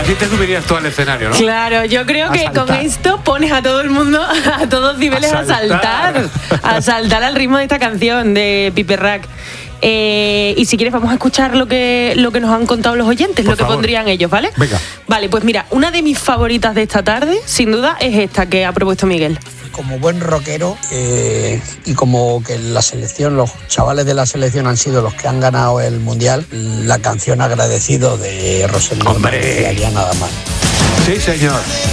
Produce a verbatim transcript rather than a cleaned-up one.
Así te subirías tú al escenario, ¿no? Claro, yo creo A que saltar. con esto pones a todo el mundo, a todos niveles, A a saltar. saltar. A saltar al ritmo de esta canción de Pipe Rack. Eh, y si quieres vamos a escuchar lo que, lo que nos han contado los oyentes, Por lo que favor. pondrían ellos, ¿vale? Venga. Vale, pues mira, una de mis favoritas de esta tarde, sin duda, es esta que ha propuesto Miguel. Como buen rockero eh, y como que la selección, los chavales de la selección han sido los que han ganado el mundial, la canción Agradecido de Rosendo Hombre. no haría nada mal. Sí, señor.